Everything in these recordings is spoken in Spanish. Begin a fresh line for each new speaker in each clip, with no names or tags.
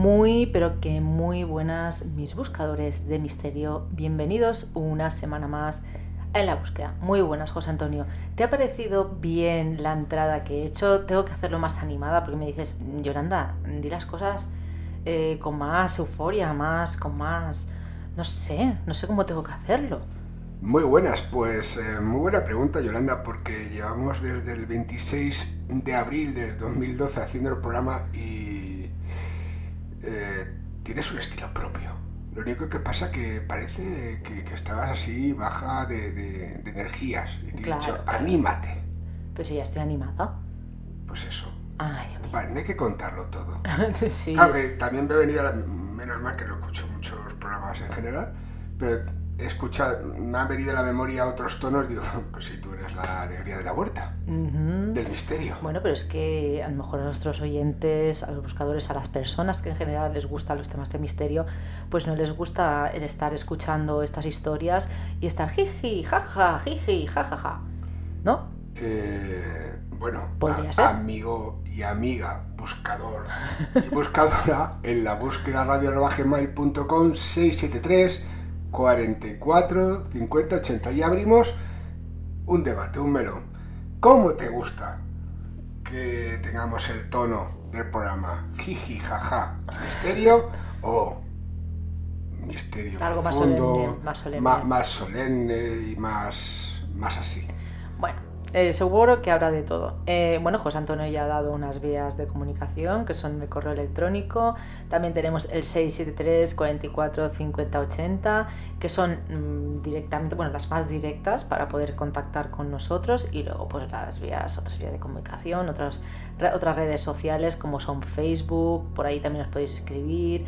Muy, pero que muy buenas mis buscadores de misterio. Bienvenidos una semana más en la búsqueda. Muy buenas, José Antonio. ¿Te ha parecido bien la entrada que he hecho? Tengo que hacerlo más animada porque me dices, Yolanda, di las cosas con más euforia, con más... No sé cómo tengo que hacerlo.
Muy buenas, pues muy buena pregunta, Yolanda, porque llevamos desde el 26 de abril del 2012 haciendo el programa y tienes un estilo propio. Lo único que pasa que parece que estabas así baja de energías y te he dicho,
Claro.
anímate.
Pero si ya estoy animada.
Pues eso.
Ay, Dios mío.
Vale, no hay que contarlo todo.
Sí.
Claro que también me he venido, menos mal que no escucho muchos programas en general, pero me han venido a la memoria otros tonos, digo, pues si tú eres la alegría de la huerta, del misterio.
Bueno, pero es que a lo mejor a nuestros oyentes, a los buscadores, a las personas que en general les gustan los temas de misterio, pues no les gusta el estar escuchando estas historias y estar jiji, jajaja, ¿no?
Bueno,
Podría ser.
amigo y amiga, buscador y buscadora, en la búsqueda radio@gmail.com 673 44 50 80 y abrimos un debate, un melón. ¿Cómo te gusta que tengamos el tono del programa? Jiji, jaja, misterio o misterio
Algo
profundo,
más solemne.
más solemne y más así?
Bueno, seguro que habrá de todo. Bueno, José Antonio ya ha dado unas vías de comunicación que son el correo electrónico. También tenemos el 673 44 50 80, que son directamente, bueno, las más directas para poder contactar con nosotros. Y luego pues otras vías de comunicación, otras redes sociales como son Facebook, por ahí también os podéis escribir,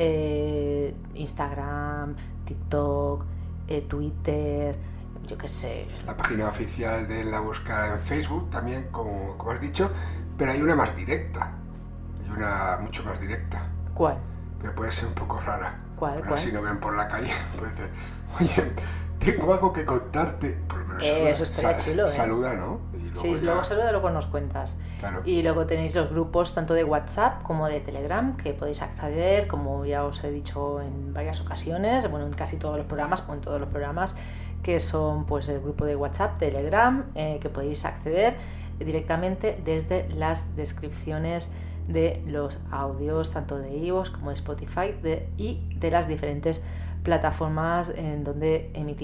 Instagram, TikTok, Twitter, yo qué sé.
La página oficial de la búsqueda en Facebook también, como has dicho, pero hay una más directa. Hay una mucho más directa.
¿Cuál?
Que puede ser un poco rara.
¿Cuál?
Pero si no ven por la calle, pues dicen, oye, tengo algo que contarte. Por lo menos
Eso estaría chulo,
saluda, ¿no? Y
sí, luego saluda, luego nos cuentas.
Claro.
Y luego tenéis los grupos tanto de WhatsApp como de Telegram que podéis acceder, como ya os he dicho en varias ocasiones, bueno, en casi todos los programas o en todos los programas, que son pues el grupo de WhatsApp, Telegram, que podéis acceder directamente desde las descripciones de los audios tanto de iVoox como de Spotify y de las diferentes plataformas en donde emitimos